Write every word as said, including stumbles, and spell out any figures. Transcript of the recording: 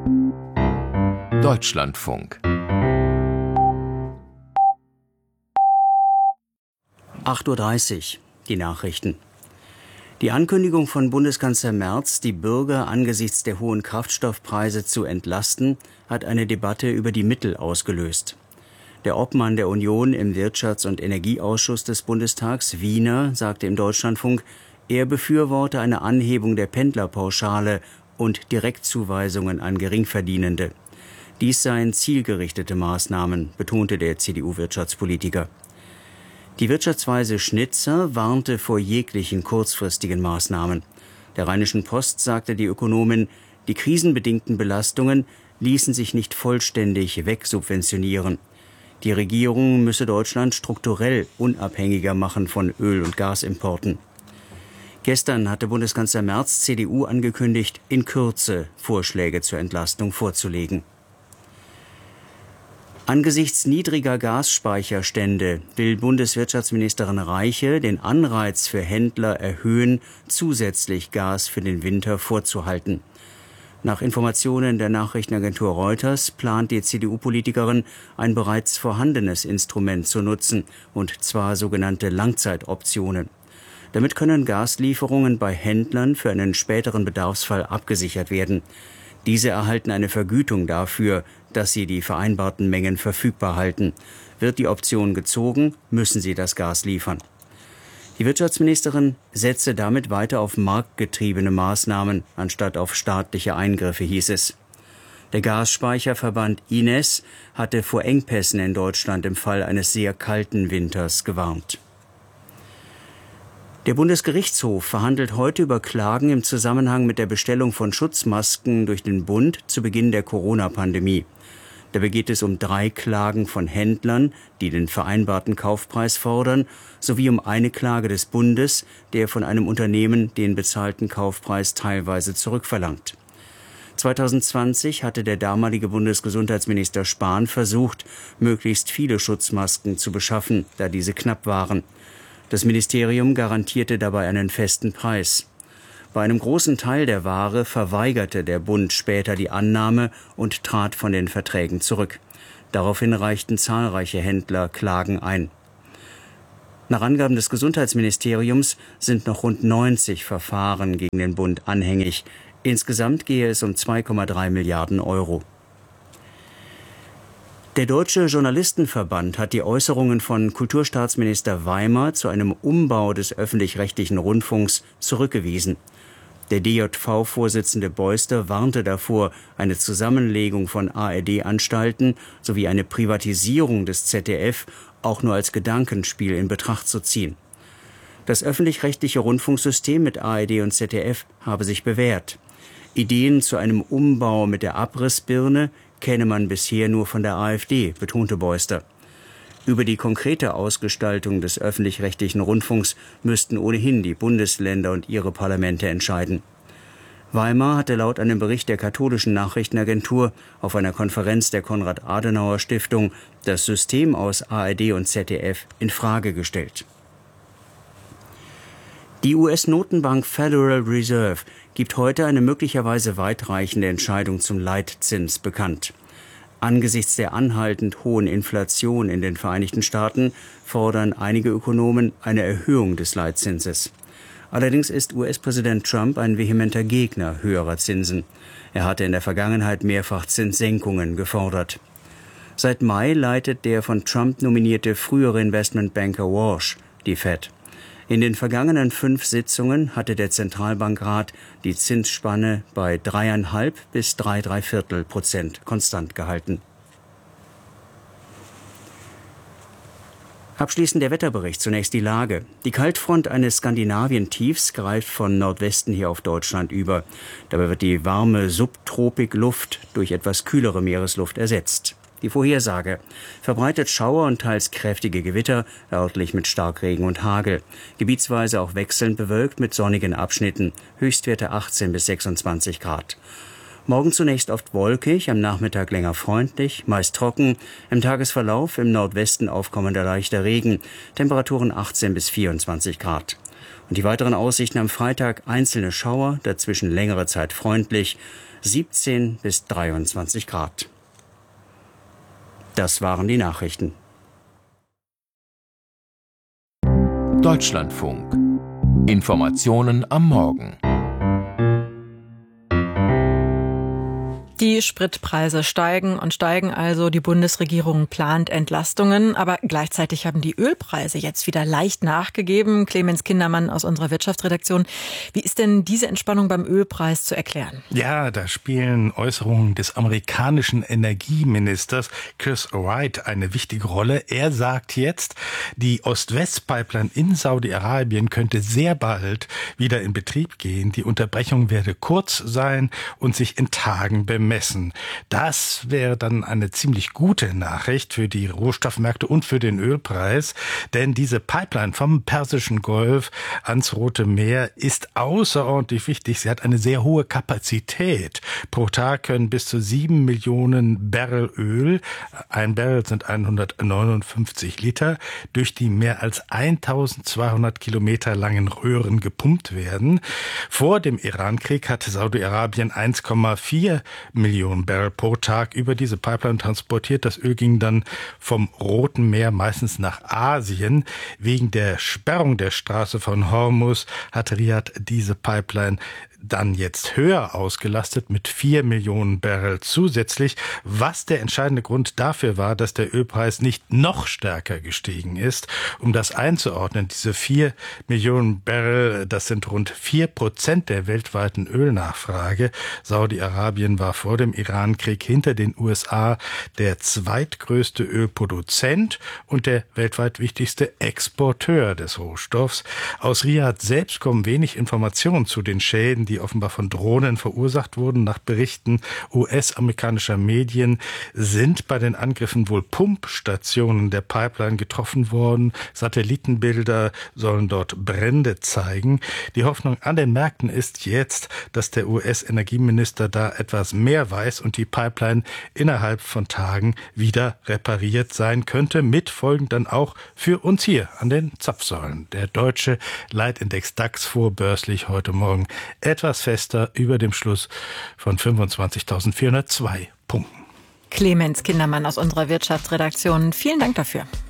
Deutschlandfunk. acht Uhr dreißig, die Nachrichten. Die Ankündigung von Bundeskanzler Merz, die Bürger angesichts der hohen Kraftstoffpreise zu entlasten, hat eine Debatte über die Mittel ausgelöst. Der Obmann der Union im Wirtschafts- und Energieausschuss des Bundestags, Wiener, sagte im Deutschlandfunk, er befürworte eine Anhebung der Pendlerpauschale und Direktzuweisungen an Geringverdienende. Dies seien zielgerichtete Maßnahmen, betonte der C D U-Wirtschaftspolitiker. Die Wirtschaftsweise Schnitzer warnte vor jeglichen kurzfristigen Maßnahmen. Der Rheinischen Post sagte die Ökonomin, die krisenbedingten Belastungen ließen sich nicht vollständig wegsubventionieren. Die Regierung müsse Deutschland strukturell unabhängiger machen von Öl- und Gasimporten. Gestern hatte Bundeskanzler Merz C D U angekündigt, in Kürze Vorschläge zur Entlastung vorzulegen. Angesichts niedriger Gasspeicherstände will Bundeswirtschaftsministerin Reiche den Anreiz für Händler erhöhen, zusätzlich Gas für den Winter vorzuhalten. Nach Informationen der Nachrichtenagentur Reuters plant die C D U-Politikerin, ein bereits vorhandenes Instrument zu nutzen, und zwar sogenannte Langzeitoptionen. Damit können Gaslieferungen bei Händlern für einen späteren Bedarfsfall abgesichert werden. Diese erhalten eine Vergütung dafür, dass sie die vereinbarten Mengen verfügbar halten. Wird die Option gezogen, müssen sie das Gas liefern. Die Wirtschaftsministerin setze damit weiter auf marktgetriebene Maßnahmen, anstatt auf staatliche Eingriffe, hieß es. Der Gasspeicherverband I N E S hatte vor Engpässen in Deutschland im Fall eines sehr kalten Winters gewarnt. Der Bundesgerichtshof verhandelt heute über Klagen im Zusammenhang mit der Bestellung von Schutzmasken durch den Bund zu Beginn der Corona-Pandemie. Dabei geht es um drei Klagen von Händlern, die den vereinbarten Kaufpreis fordern, sowie um eine Klage des Bundes, der von einem Unternehmen den bezahlten Kaufpreis teilweise zurückverlangt. zwanzig zwanzig hatte der damalige Bundesgesundheitsminister Spahn versucht, möglichst viele Schutzmasken zu beschaffen, da diese knapp waren. Das Ministerium garantierte dabei einen festen Preis. Bei einem großen Teil der Ware verweigerte der Bund später die Annahme und trat von den Verträgen zurück. Daraufhin reichten zahlreiche Händler Klagen ein. Nach Angaben des Gesundheitsministeriums sind noch rund neunzig Verfahren gegen den Bund anhängig. Insgesamt gehe es um zwei Komma drei Milliarden Euro. Der Deutsche Journalistenverband hat die Äußerungen von Kulturstaatsminister Weimer zu einem Umbau des öffentlich-rechtlichen Rundfunks zurückgewiesen. Der D J V-Vorsitzende Beuster warnte davor, eine Zusammenlegung von A R D-Anstalten sowie eine Privatisierung des Z D F auch nur als Gedankenspiel in Betracht zu ziehen. Das öffentlich-rechtliche Rundfunksystem mit A R D und Z D F habe sich bewährt. Ideen zu einem Umbau mit der Abrissbirne kenne man bisher nur von der A f D, betonte Beuster. Über die konkrete Ausgestaltung des öffentlich-rechtlichen Rundfunks müssten ohnehin die Bundesländer und ihre Parlamente entscheiden. Weimar hatte laut einem Bericht der katholischen Nachrichtenagentur auf einer Konferenz der Konrad-Adenauer-Stiftung das System aus A R D und Z D F in Frage gestellt. Die U S-Notenbank Federal Reserve gibt heute eine möglicherweise weitreichende Entscheidung zum Leitzins bekannt. Angesichts der anhaltend hohen Inflation in den Vereinigten Staaten fordern einige Ökonomen eine Erhöhung des Leitzinses. Allerdings ist U S-Präsident Trump ein vehementer Gegner höherer Zinsen. Er hatte in der Vergangenheit mehrfach Zinssenkungen gefordert. Seit Mai leitet der von Trump nominierte frühere Investmentbanker Walsh die Fed. In den vergangenen fünf Sitzungen hatte der Zentralbankrat die Zinsspanne bei dreieinhalb bis drei Dreiviertel Prozent konstant gehalten. Abschließend der Wetterbericht, zunächst die Lage. Die Kaltfront eines Skandinavien-Tiefs greift von Nordwesten hier auf Deutschland über. Dabei wird die warme Subtropikluft durch etwas kühlere Meeresluft ersetzt. Die Vorhersage: verbreitet Schauer und teils kräftige Gewitter, örtlich mit Starkregen und Hagel. Gebietsweise auch wechselnd bewölkt mit sonnigen Abschnitten. Höchstwerte achtzehn bis sechsundzwanzig Grad. Morgen zunächst oft wolkig, am Nachmittag länger freundlich, meist trocken. Im Tagesverlauf im Nordwesten aufkommender leichter Regen. Temperaturen achtzehn bis vierundzwanzig Grad. Und die weiteren Aussichten: am Freitag einzelne Schauer, dazwischen längere Zeit freundlich. siebzehn bis dreiundzwanzig Grad. Das waren die Nachrichten. Deutschlandfunk. Informationen am Morgen. Die Spritpreise steigen und steigen also. Die Bundesregierung plant Entlastungen, aber gleichzeitig haben die Ölpreise jetzt wieder leicht nachgegeben. Clemens Kindermann aus unserer Wirtschaftsredaktion. Wie ist denn diese Entspannung beim Ölpreis zu erklären? Ja, da spielen Äußerungen des amerikanischen Energieministers Chris Wright eine wichtige Rolle. Er sagt jetzt, die Ost-West-Pipeline in Saudi-Arabien könnte sehr bald wieder in Betrieb gehen. Die Unterbrechung werde kurz sein und sich in Tagen bemessen. Das wäre dann eine ziemlich gute Nachricht für die Rohstoffmärkte und für den Ölpreis, denn diese Pipeline vom Persischen Golf ans Rote Meer ist außerordentlich wichtig. Sie hat eine sehr hohe Kapazität. Pro Tag können bis zu sieben Millionen Barrel Öl, ein Barrel sind hundertneunundfünfzig Liter, durch die mehr als eintausendzweihundert Kilometer langen Röhren gepumpt werden. Vor dem Irankrieg hatte Saudi-Arabien eins Komma vier Millionen Barrel pro Tag über diese Pipeline transportiert. Das Öl ging dann vom Roten Meer meistens nach Asien. Wegen der Sperrung der Straße von Hormuz hat Riad diese Pipeline dann jetzt höher ausgelastet mit vier Millionen Barrel zusätzlich, was der entscheidende Grund dafür war, dass der Ölpreis nicht noch stärker gestiegen ist. Um das einzuordnen, diese vier Millionen Barrel, das sind rund vier Prozent der weltweiten Ölnachfrage. Saudi-Arabien war vor dem Irankrieg hinter den U S A der zweitgrößte Ölproduzent und der weltweit wichtigste Exporteur des Rohstoffs. Aus Riad selbst kommen wenig Informationen zu den Schäden, die die offenbar von Drohnen verursacht wurden. Nach Berichten U S-amerikanischer Medien sind bei den Angriffen wohl Pumpstationen der Pipeline getroffen worden. Satellitenbilder sollen dort Brände zeigen. Die Hoffnung an den Märkten ist jetzt, dass der U S-Energieminister da etwas mehr weiß und die Pipeline innerhalb von Tagen wieder repariert sein könnte, mit Folgen dann auch für uns hier an den Zapfsäulen. Der deutsche Leitindex DAX vorbörslich heute Morgen etwas fester über dem Schluss von fünfundzwanzigtausendvierhundertzwei Punkten. Clemens Kindermann aus unserer Wirtschaftsredaktion, vielen Dank dafür.